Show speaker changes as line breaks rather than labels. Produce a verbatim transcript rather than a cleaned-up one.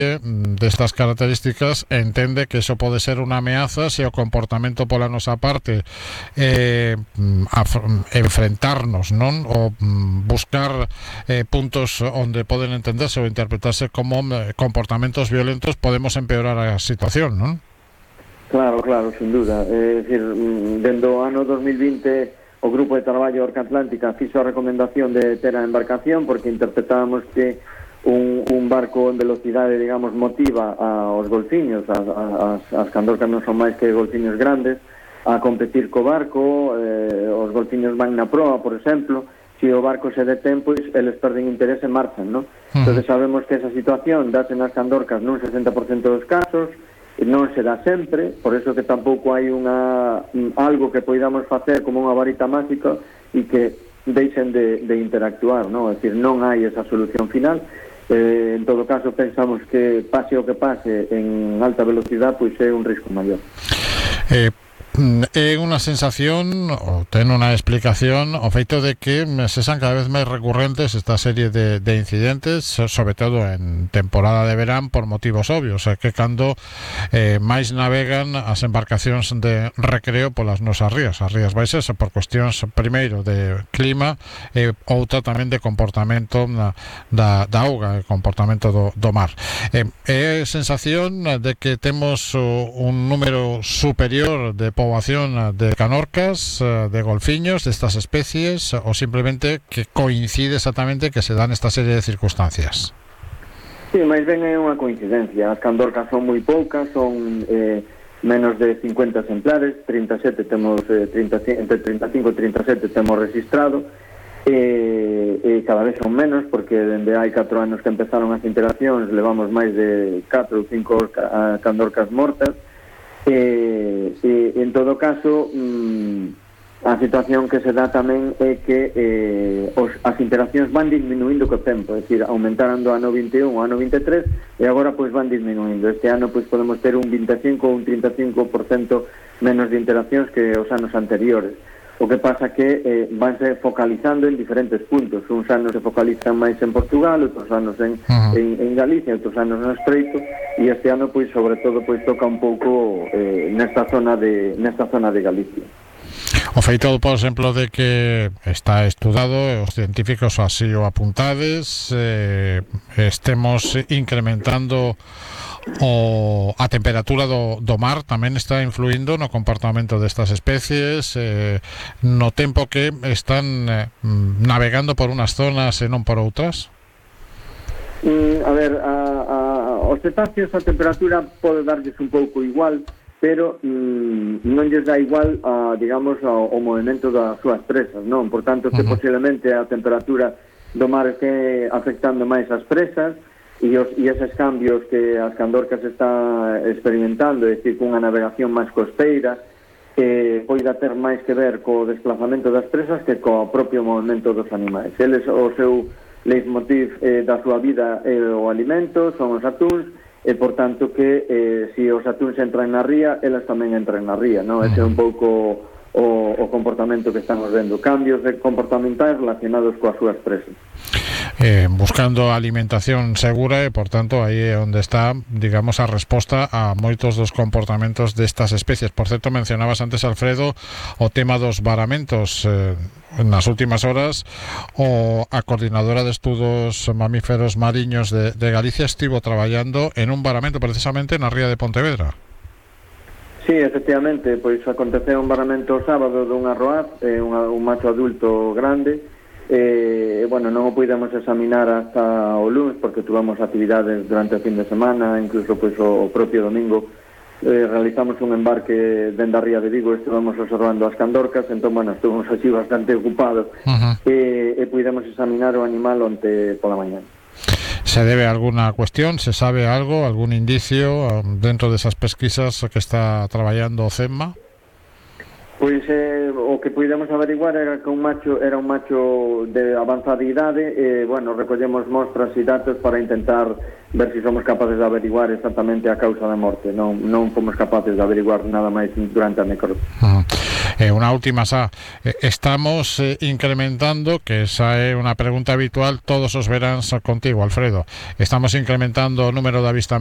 destas características entende que eso pode ser unha ameaza se o comportamento pola nosa parte eh, enfrentarnos, non? Ou buscar eh, puntos onde poden entenderse ou interpretarse como comportamentos violentos, podemos empeorar a situación, non?
Claro, claro, sin duda. É dicir, dende o ano dos mil vinte o Grupo de Traballo Orca Atlántica fixo a recomendación de ter a embarcación porque interpretábamos que Un, un barco en velocidade, digamos, motiva aos golfiños, as, as, as candorcas non son máis que golfiños grandes, a competir co barco, eh, os golfiños van na proa, por exemplo, se o barco se detén, pois eles perden interés e marchan, non? Uh-huh. Entón sabemos que esa situación dáse nas candorcas nun sesenta por cento dos casos, non se dá sempre, por eso que tampouco hai unha algo que poidamos facer como unha varita máxica e que deixen de, de interactuar, non? É dicir, non hai esa solución final. Eh, en todo caso pensamos que pase o que pase en alta velocidade, pois é un risco maior.
Eh, é unha sensación ou ten unha explicación o feito de que sexan cada vez máis recurrentes esta serie de, de incidentes, sobre todo en temporada de verán, por motivos obvios, é que cando eh, máis navegan as embarcacións de recreo polas nosas rías, as rías baixas, por cuestións primeiro de clima e eh, outra tamén de comportamento da, da, da auga, comportamento do, do mar. Eh, é sensación de que temos un número superior de poboación de canorcas, de golfiños, destas especies, ou simplemente que coincide exactamente que se dan esta serie de circunstancias?
Sí, máis ben é unha coincidencia. As candorcas son moi poucas, son eh, menos de cincuenta exemplares, trinta e sete temos, eh, treinta, entre trinta e cinco e trinta e sete temos registrado, e, e cada vez son menos, porque dende hai catro anos que empezaron as interaccións levamos máis de catro ou cinco candorcas mortas. E, e en todo caso mmm, a situación que se dá tamén é que eh, os, as interaccións van disminuindo co tempo, é dicir, aumentaron do ano vinte e un ao ano vinte e tres e agora pois van disminuindo. Este ano pois podemos ter un vinte e cinco ou un trinta e cinco por cento menos de interaccións que os anos anteriores. O que pasa que eh, vanse focalizando en diferentes puntos. Uns anos se focalizan máis en Portugal, outros anos en, uh-huh. en, en Galicia, outros anos no Estreito, e este ano, pois, sobre todo, pois, toca un pouco eh, nesta zona de nesta zona de Galicia.
O feito, por exemplo, de que está estudado, os científicos así o apuntades, eh, estemos incrementando o a temperatura do, do mar tamén está influindo no comportamento destas especies, eh, no tempo que están eh, navegando por unas zonas e non por outras?
Mm, a ver, a, a, os cetáceos a temperatura pode darlles un pouco igual, pero mm, non lles dá igual a, digamos, ao, ao movimento das súas presas, non? Por tanto, que uh-huh. posiblemente a temperatura do mar este afectando máis as presas, e, os, e eses cambios que as candorcas está experimentando, é dicir, cunha navegación máis costeira, que poida ter máis que ver co desplazamento das presas que co propio movimento dos animais. Eles, o seu leitmotiv eh, da súa vida é o alimento, son os atúns, e por tanto que eh, se os atúns entran na ría, elas tamén entran na ría, non? Ese é un pouco o, o comportamento que estamos vendo, cambios de comportamentais relacionados coas súas presas.
Eh, buscando alimentación segura e, por tanto, aí é onde está, digamos, a resposta a moitos dos comportamentos destas especies. Por certo, mencionabas antes, Alfredo, o tema dos varamentos. Eh, nas últimas horas o a Coordinadora de Estudos Mamíferos Mariños de, de Galicia estivo traballando en un varamento precisamente na ría de Pontevedra.
Sí, efectivamente, pois aconteceu un varamento o sábado dun arroaz, eh, un, un macho adulto grande. E, eh, bueno, non o puidemos examinar hasta o lunes porque tuvamos actividades durante o fin de semana, incluso pois o, o propio domingo eh, realizamos un embarque dende a ría de Vigo, estivemos observando as candorcas, entón, bueno, estuvemos así bastante ocupados. Uh-huh. e, e puidemos examinar o animal onte pola mañá.
Se debe a alguna cuestión? Se sabe algo, algún indicio dentro desas pesquisas que está traballando o CEMMA?
Pois eh, o que puidemos averiguar era que un macho era un macho de avanzada idade e, bueno, recollemos mostras e datos para intentar ver se si somos capaces de averiguar exactamente a causa da morte. Non, non fomos capaces de averiguar nada máis durante a necropsia. Uh-huh.
Eh, una última, xa. Eh, estamos eh, incrementando, que esa é unha pregunta habitual todos os veráns contigo, Alfredo, estamos incrementando o número de avistamentos